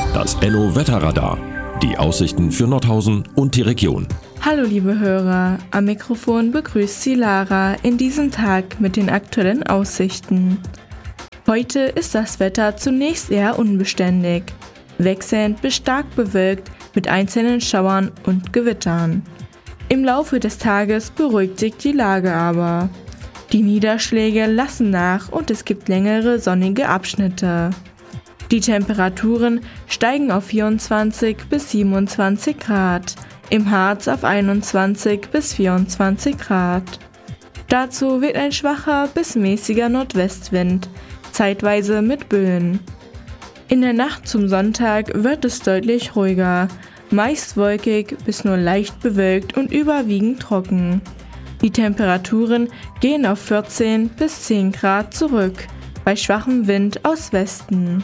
Das Enno-Wetterradar. Die Aussichten für Nordhausen und die Region. Hallo liebe Hörer, am Mikrofon begrüßt Sie Lara in diesem Tag mit den aktuellen Aussichten. Heute ist das Wetter zunächst eher unbeständig, wechselnd bis stark bewölkt mit einzelnen Schauern und Gewittern. Im Laufe des Tages beruhigt sich die Lage aber. Die Niederschläge lassen nach und es gibt längere sonnige Abschnitte. Die Temperaturen steigen auf 24 bis 27 Grad, im Harz auf 21 bis 24 Grad. Dazu weht ein schwacher bis mäßiger Nordwestwind, zeitweise mit Böen. In der Nacht zum Sonntag wird es deutlich ruhiger, meist wolkig bis nur leicht bewölkt und überwiegend trocken. Die Temperaturen gehen auf 14 bis 10 Grad zurück, bei schwachem Wind aus Westen.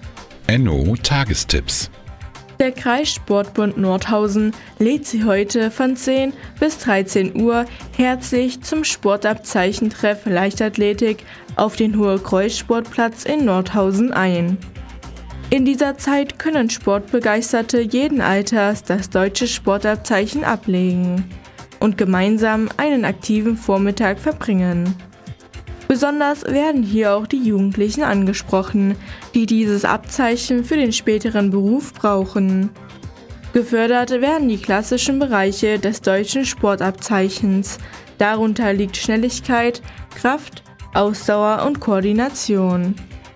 Enno-Tagestipps. Der Kreissportbund Nordhausen lädt Sie heute von 10 bis 13 Uhr herzlich zum Sportabzeichentreff Leichtathletik auf den Hohe-Kreuz-Sportplatz in Nordhausen ein. In dieser Zeit können Sportbegeisterte jeden Alters das deutsche Sportabzeichen ablegen und gemeinsam einen aktiven Vormittag verbringen. Besonders werden hier auch die Jugendlichen angesprochen, die dieses Abzeichen für den späteren Beruf brauchen. Gefördert werden die klassischen Bereiche des deutschen Sportabzeichens. Darunter liegt Schnelligkeit, Kraft, Ausdauer und Koordination.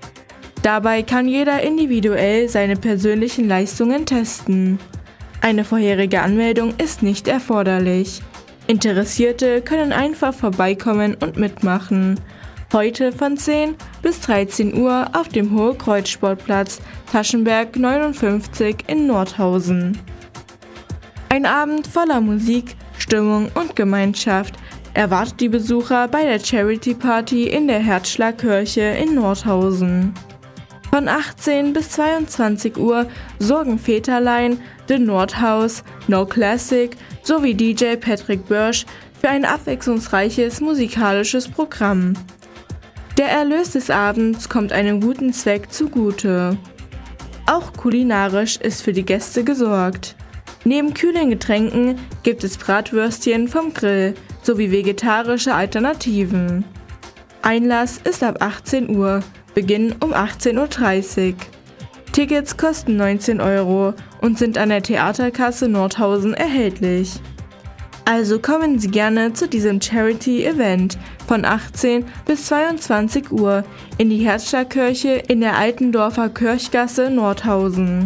Dabei kann jeder individuell seine persönlichen Leistungen testen. Eine vorherige Anmeldung ist nicht erforderlich. Interessierte können einfach vorbeikommen und mitmachen. Heute von 10 bis 13 Uhr auf dem Hohe-Kreuz-Sportplatz Taschenberg 59 in Nordhausen. Ein Abend voller Musik, Stimmung und Gemeinschaft erwartet die Besucher bei der Charity Party in der Herzschlagkirche in Nordhausen. Von 18 bis 22 Uhr sorgen Väterlein, The Nordhaus, No Classic sowie DJ Patrick Börsch für ein abwechslungsreiches musikalisches Programm. Der Erlös des Abends kommt einem guten Zweck zugute. Auch kulinarisch ist für die Gäste gesorgt. Neben kühlen Getränken gibt es Bratwürstchen vom Grill sowie vegetarische Alternativen. Einlass ist ab 18 Uhr, Beginn um 18:30 Uhr. Tickets kosten 19 € und sind an der Theaterkasse Nordhausen erhältlich. Also kommen Sie gerne zu diesem Charity-Event von 18 bis 22 Uhr in die Herzschlagkirche in der Altendorfer Kirchgasse Nordhausen.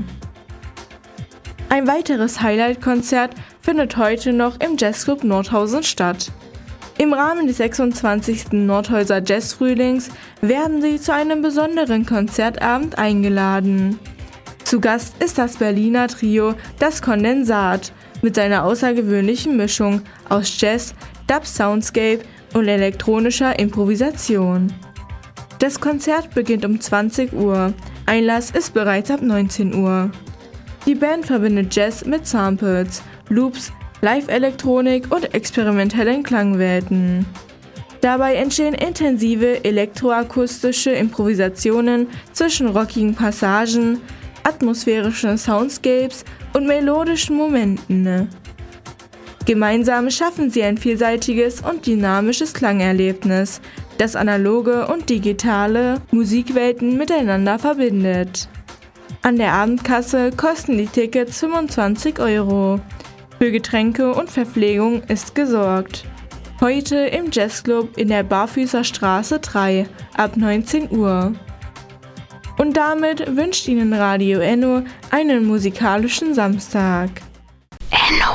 Ein weiteres Highlight-Konzert findet heute noch im Jazzclub Nordhausen statt. Im Rahmen des 26. Nordhäuser Jazzfrühlings werden Sie zu einem besonderen Konzertabend eingeladen. Zu Gast ist das Berliner Trio Das Kondensat mit seiner außergewöhnlichen Mischung aus Jazz, Dub-Soundscape und elektronischer Improvisation. Das Konzert beginnt um 20 Uhr, Einlass ist bereits ab 19 Uhr. Die Band verbindet Jazz mit Samples, Loops, Live-Elektronik und experimentellen Klangwelten. Dabei entstehen intensive elektroakustische Improvisationen zwischen rockigen Passagen, atmosphärischen Soundscapes und melodischen Momenten. Gemeinsam schaffen sie ein vielseitiges und dynamisches Klangerlebnis, das analoge und digitale Musikwelten miteinander verbindet. An der Abendkasse kosten die Tickets 25 €. Für Getränke und Verpflegung ist gesorgt. Heute im Jazzclub in der Barfüßerstraße 3 ab 19 Uhr. Und damit wünscht Ihnen Radio Enno einen musikalischen Samstag. Enno.